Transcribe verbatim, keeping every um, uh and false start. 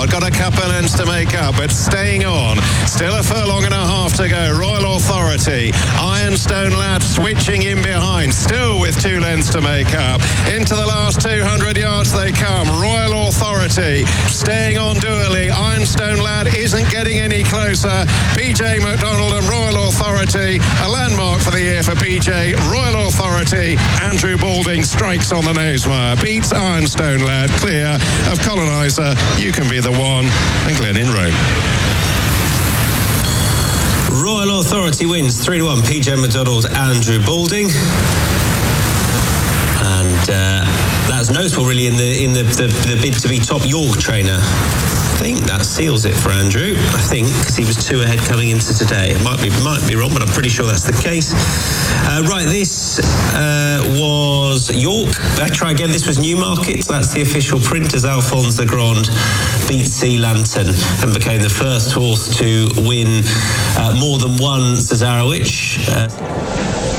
start. Got a couple of lengths to make up, but staying on. Still a furlong and a half to go. Royal Authority. Ironstone Lad switching in behind. Still with two lengths to make up. Into the last two hundred yards they come. Royal Authority staying on dually. Ironstone Lad isn't getting any closer. P J McDonald and Royal Authority. A landmark for the year for P J. Royal Authority. Andrew Balding strikes on the nose wire. Beats Ironstone Lad. Clear of Colonizer. You Can Be the One. And Glen in Rome. Royal Authority wins three to one. P J McDonald, Andrew Balding. And uh, that's notable really in the in the, the, the bid to be top York trainer. I think that seals it for Andrew. I think, because he was two ahead coming into today. It might be might be wrong, but I'm pretty sure that's the case. Uh, right, this uh, was York. I try again. This was Newmarket. That's the official print, as Alphonse the Grand beat Sea Lantern and became the first horse to win uh, more than one Cesarewitch. Uh,